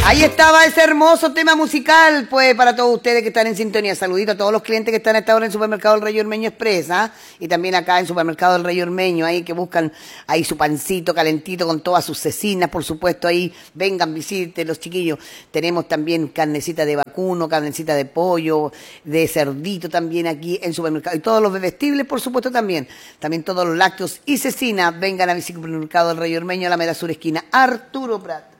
Ahí estaba ese hermoso tema musical, pues, para todos ustedes que están en sintonía. Saludito a todos los clientes que están a esta hora en Supermercado del Rey Ormeño Express, ¿ah? Y también acá en Supermercado del Rey Ormeño, ahí que buscan ahí su pancito calentito con todas sus cecinas, por supuesto, ahí vengan, visiten los chiquillos. Tenemos también carnecita de vacuno, carnecita de pollo, de cerdito también aquí en Supermercado. Y todos los bebestibles, por supuesto, también. También todos los lácteos y cecinas, vengan a Supermercado del Rey Ormeño, a la Alameda Sur, esquina Arturo Prat.